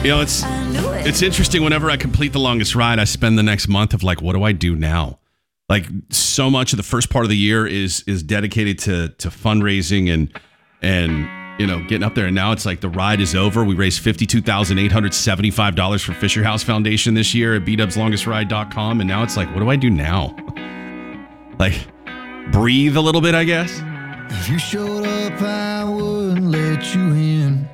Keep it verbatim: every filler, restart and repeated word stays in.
You know, it's it. it's interesting. Whenever I complete the longest ride, I spend the next month of like, what do I do now? Like, so much of the first part of the year is is dedicated to to fundraising and and you know getting up there. And now it's like the ride is over. We raised fifty-two thousand eight hundred seventy-five dollars for Fisher House Foundation this year at b dubs longest ride dot com. And now it's like, what do I do now? Like, breathe a little bit, I guess. If you showed up, I wouldn't let you in.